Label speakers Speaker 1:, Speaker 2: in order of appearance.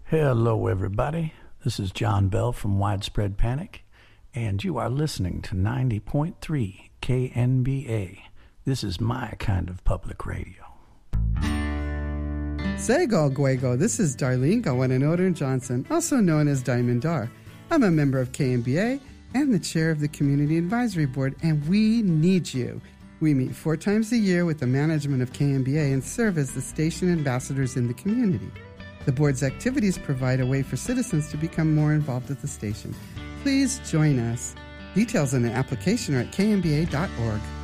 Speaker 1: Hello, everybody. This is John Bell from Widespread Panic, and you are listening to 90.3 KNBA. This is my kind of public radio.
Speaker 2: Sego Guego, this is Darlene Gawananoden Johnson, also known as Diamond Dar. I'm a member of KNBA and the chair of the Community Advisory Board, and we need you. We meet 4 times a year with the management of KNBA and serve as the station ambassadors in the community. The board's activities provide a way for citizens to become more involved at the station. Please join us. Details on the application are at knba.org.